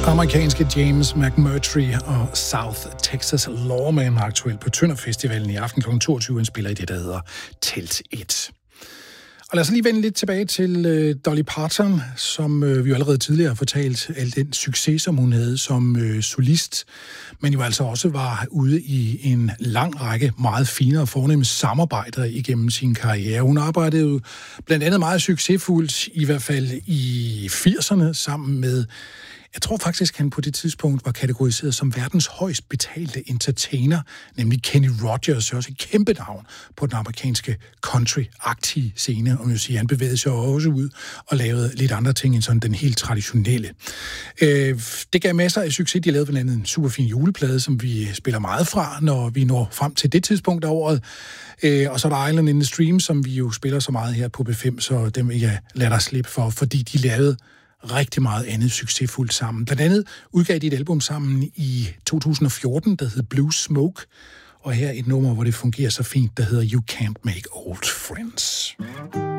Amerikanske James McMurtry og South Texas Lawman aktuelt på Tønder Festivalen i aften kl. 22. Han spiller i det, der hedder Telt 1. Og lad os lige vende lidt tilbage til Dolly Parton, som vi jo allerede tidligere har fortalt, al den succes, som hun havde som solist, men jo altså også var ude i en lang række meget fine og fornemme samarbejder igennem sin karriere. Hun arbejdede jo blandt andet meget succesfuldt, i hvert fald i 80'erne, sammen med, jeg tror faktisk, han på det tidspunkt var kategoriseret som verdens højst betalte entertainer, nemlig Kenny Rogers, også et kæmpe navn på den amerikanske country-agtige scene. Og man sige, han bevægede sig også ud og lavede lidt andre ting end sådan den helt traditionelle. Det gav masser af succes. De lavede blandt andet en super fin juleplade, som vi spiller meget fra, når vi når frem til det tidspunkt af året. Og så er der Island in the Stream, som vi jo spiller så meget her på B5, så dem vil jeg lade dig slippe for, fordi de lavede rigtig meget andet succesfuldt sammen. Blandt andet udgav de et album sammen i 2014, der hed Blue Smoke, og her et nummer, hvor det fungerer så fint, der hedder You Can't Make Old Friends.